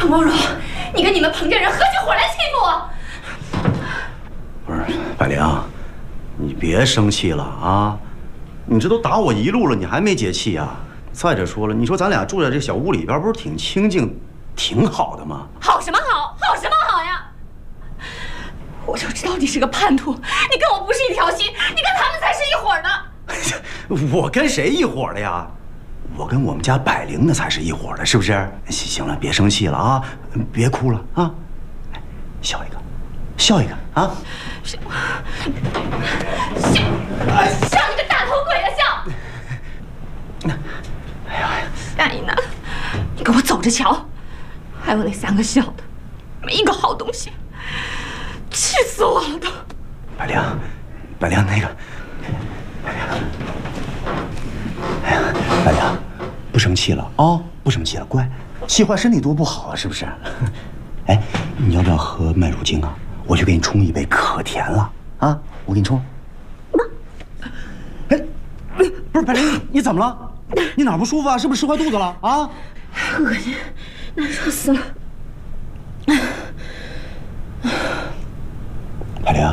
慕容，你跟你们彭家人合起伙来欺负我！ 不是，百灵，你别生气了啊！你这都打我一路了，你还没解气啊？再者说了，你说咱俩住在这小屋里边，不是挺清静、挺好的吗？ 好什么好？好什么好呀？我就知道你是个叛徒，你跟我不是一条心，你跟他们才是一伙的。 我跟谁一伙的呀？我跟我们家百灵那才是一伙的，是不是？行了，别生气了啊，别哭了啊，笑一个，笑一个啊！笑你个大头鬼啊！笑！ 哎呀， 大姨呢？你给我走着瞧！还有那3个小的，没一个好东西，气死我了都！ 百灵，百灵那个，百灵，哎呀，百灵，不生气了啊，不生气了，乖，气坏身体多不好啊，是不是？哎，你要不要喝麦乳精啊？我去给你冲一杯，可甜了啊！我给你冲。哎，不是百灵，你怎么了？你哪不舒服啊？是不是吃坏肚子了啊？ 恶心，难受死了。 百灵，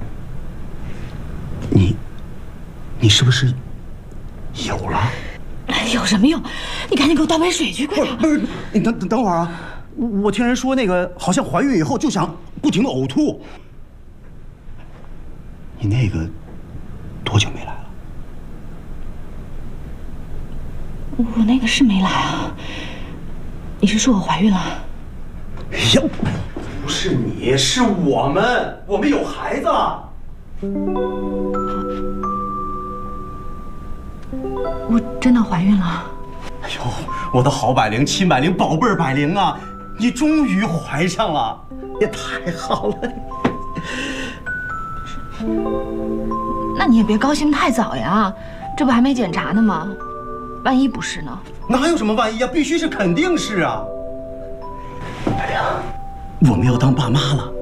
你是不是有了？ 有什么用？你赶紧给我倒杯水去，快点！ 不是，你等会儿啊！我听人说那个好像怀孕以后就想不停的呕吐。你那个多久没来了？ 我那个是没来啊。你是说我怀孕了？ 哎呀，不是你，是我们有孩子。 我真的怀孕了。 哎呦，我的好百灵，亲百灵，宝贝儿百灵啊！你终于怀上了，也太好了。 那你也别高兴太早呀，这不还没检查呢吗？万一不是呢？ 哪有什么万一啊？必须是肯定是啊！百灵，我们要当爸妈了。